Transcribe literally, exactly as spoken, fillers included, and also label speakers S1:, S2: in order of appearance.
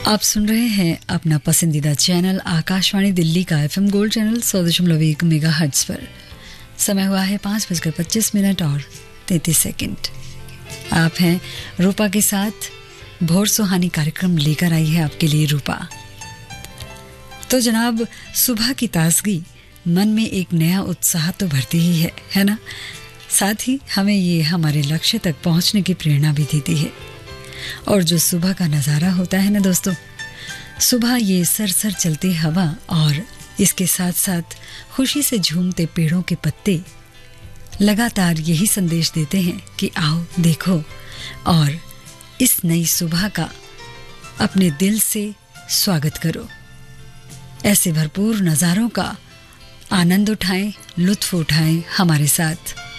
S1: आप सुन रहे हैं अपना पसंदीदा चैनल आकाशवाणी दिल्ली का एफएम गोल्ड चैनल सौ दशमलव एक मेगा हर्ट्ज पर। समय हुआ है पाँच बजकर पच्चीस मिनट और तैंतीस सेकंड। आप हैं रूपा के साथ। भोर सुहानी कार्यक्रम लेकर आई है आपके लिए रूपा। तो जनाब, सुबह की ताजगी मन में एक नया उत्साह तो भरती ही है है ना। साथ ही हमें ये हमारे लक्ष्य तक पहुंचने की प्रेरणा भी देती है। और जो सुबह का नज़ारा होता है ना दोस्तों, सुबह ये सरसर चलती हवा और इसके साथ साथ खुशी से झूमते पेड़ों के पत्ते लगातार यही संदेश देते हैं कि आओ देखो और इस नई सुबह का अपने दिल से स्वागत करो। ऐसे भरपूर नज़ारों का आनंद उठाएं, लुत्फ उठाएं हमारे साथ।